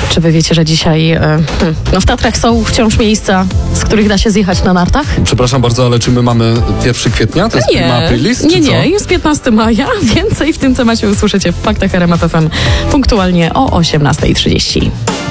Czy wy wiecie, że dzisiaj w Tatrach są wciąż miejsca, z których da się zjechać na nartach? Przepraszam bardzo, ale czy my mamy 1 kwietnia? To jest prima aprilis? Nie, jest 15 maja. Więcej w tym temacie usłyszycie w Faktach RMF FM punktualnie o 18:30.